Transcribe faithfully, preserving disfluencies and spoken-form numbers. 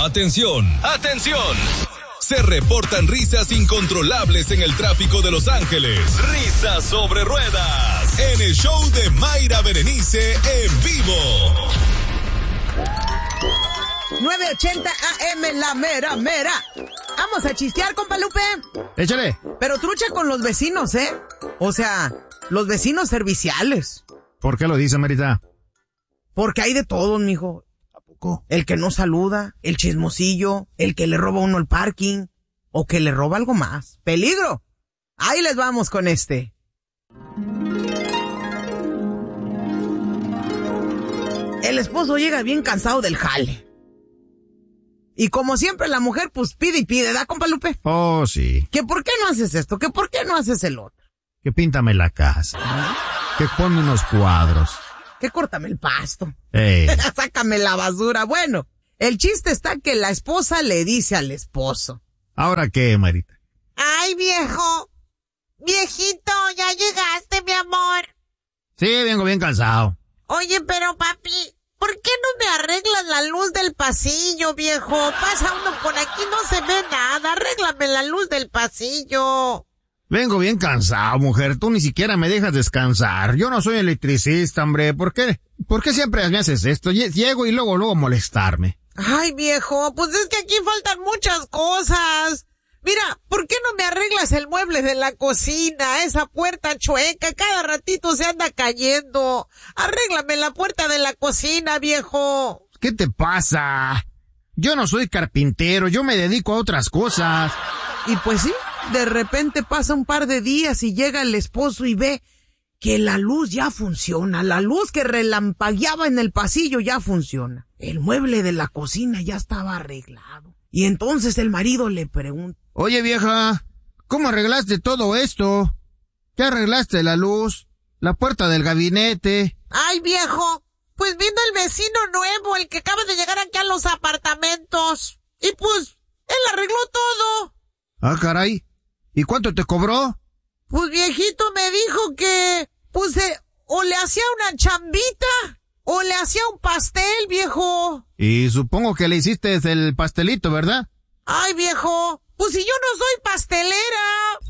Atención, atención. Se reportan risas incontrolables en el tráfico de Los Ángeles. Risas sobre ruedas. En el show de Mayra Berenice en vivo. nueve ochenta A M, la mera, mera. Vamos a chistear, compa Lupe. Échale. Pero trucha con los vecinos, ¿eh? O sea, los vecinos serviciales. ¿Por qué lo dice, Marita? Porque hay de todos, mijo. ¿A poco? El que no saluda, el chismosillo, el que le roba a uno el parking, o que le roba algo más. ¡Peligro! Ahí les vamos con este. El esposo llega bien cansado del jale. Y como siempre la mujer pues pide y pide, ¿da, compa Lupe? Oh, sí. Que por qué no haces esto, que por qué no haces el otro. Que píntame la casa. ¿Ah? Que ponme unos cuadros. Que córtame el pasto. Ey. Sácame la basura. Bueno, el chiste está que la esposa le dice al esposo. ¿Ahora qué, Marita? Ay, viejo. Viejito, ya llegaste, mi amor. Sí, vengo bien cansado. Oye, pero papi, ¿por qué no me arreglas la luz del pasillo, viejo? Pasa uno por aquí, no se ve nada. Arréglame la luz del pasillo. Vengo bien cansado, mujer. Tú ni siquiera me dejas descansar. Yo no soy electricista, hombre. ¿Por qué? ¿Por qué siempre me haces esto? Llego y luego, luego molestarme. Ay, viejo, pues es que aquí faltan muchas cosas. Mira, ¿por qué no me arreglas el mueble de la cocina? Esa puerta chueca, cada ratito se anda cayendo. Arréglame la puerta de la cocina, viejo. ¿Qué te pasa? Yo no soy carpintero, yo me dedico a otras cosas. Y pues sí, de repente pasa un par de días y llega el esposo y ve que la luz ya funciona. La luz que relampagueaba en el pasillo ya funciona. El mueble de la cocina ya estaba arreglado. Y entonces el marido le pregunta: Oye, vieja, ¿cómo arreglaste todo esto? ¿Qué arreglaste? La luz, la puerta del gabinete. Ay, viejo, pues vino el vecino nuevo, el que acaba de llegar aquí a los apartamentos. Y pues, él arregló todo. Ah, caray. ¿Y cuánto te cobró? Pues viejito me dijo que, pues, eh, o le hacía una chambita, o le hacía un pastel, viejo. Y supongo que le hiciste el pastelito, ¿verdad? Ay, viejo, pues si yo no soy pastelera.